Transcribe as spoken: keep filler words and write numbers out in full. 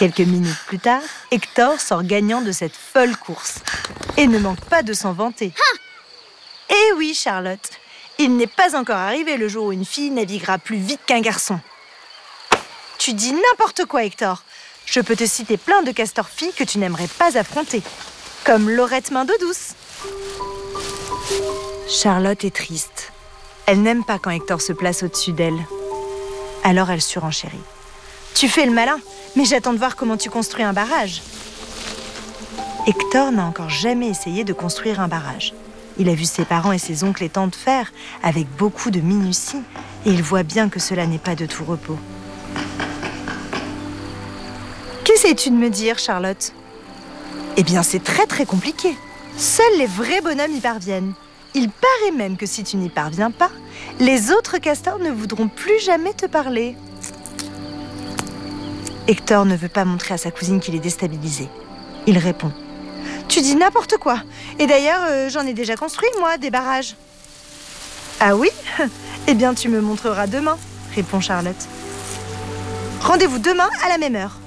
Quelques minutes plus tard, Hector sort gagnant de cette folle course et ne manque pas de s'en vanter. Ah! Eh oui, Charlotte, il n'est pas encore arrivé le jour où une fille naviguera plus vite qu'un garçon. Tu dis n'importe quoi, Hector. Je peux te citer plein de castors-filles que tu n'aimerais pas affronter, comme Laurette Main d'eau douce. Charlotte est triste. Elle n'aime pas quand Hector se place au-dessus d'elle. Alors elle surenchérit. Tu fais le malin, mais j'attends de voir comment tu construis un barrage. Hector n'a encore jamais essayé de construire un barrage. Il a vu ses parents et ses oncles et tantes faire avec beaucoup de minutie et il voit bien que cela n'est pas de tout repos. Qu'essayes-tu de me dire, Charlotte? Eh bien, c'est très très compliqué. Seuls les vrais bonhommes y parviennent. Il paraît même que si tu n'y parviens pas, les autres castors ne voudront plus jamais te parler. Hector ne veut pas montrer à sa cousine qu'il est déstabilisé. Il répond. Tu dis n'importe quoi. Et d'ailleurs, euh, j'en ai déjà construit, moi, des barrages. Ah oui? Eh bien, tu me montreras demain, répond Charlotte. Rendez-vous demain à la même heure.